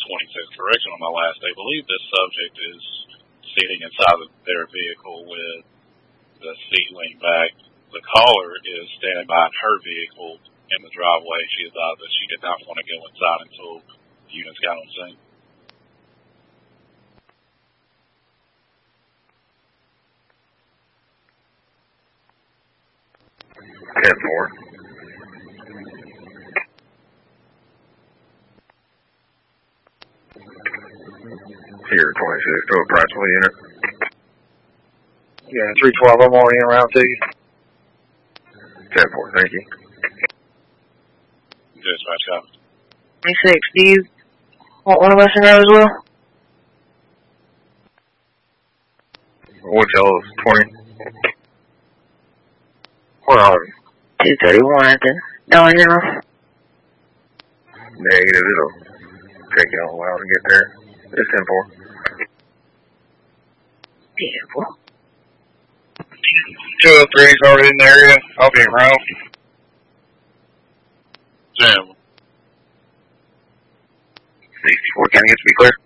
26. Correction on my last day. I believe this subject is sitting inside of their vehicle with the seat leaned back. The caller is standing by her vehicle in the driveway. She advised that she did not want to go inside until the units got on scene. Ten-4. Here, 26, to a Princeville unit. Yeah, 312, I'm already en route to you. 10-4, thank you. Dispatch copy. 26, do you want one of us in there as well? What's y'all's 20? Where are you? 231 at the Dollar General. Negative, it'll take y'all a while to get there. It's 10-4. Beautiful. 203's already in the area. I'll be around. Jim. 64, can I get to be clear?